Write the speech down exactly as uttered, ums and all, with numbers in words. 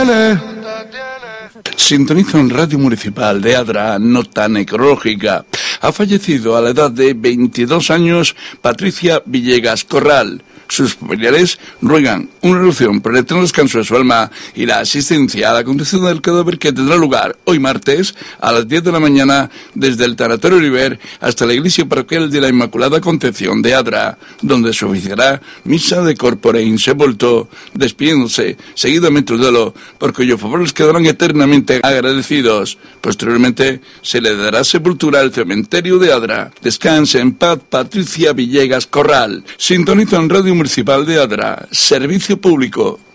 Sintoniza en Radio Municipal de Adra, nota necrológica. Ha fallecido a la edad de veintidós años Patricia Villegas Corral. Sus familiares ruegan una oración por el eterno descanso de su alma y la asistencia a la conducción del cadáver que tendrá lugar hoy martes a las diez de la mañana desde el Tanatorio Oliver hasta la iglesia parroquial de la Inmaculada Concepción de Adra, donde se oficiará misa de corpore insepulto, despidiéndose seguidamente el duelo, por cuyo favor les quedarán eternamente agradecidos. Posteriormente se le dará sepultura al cementerio de Adra. Descanse en paz Patricia Villegas Corral. Sintoniza en Radio Municipal de Adra, servicio público.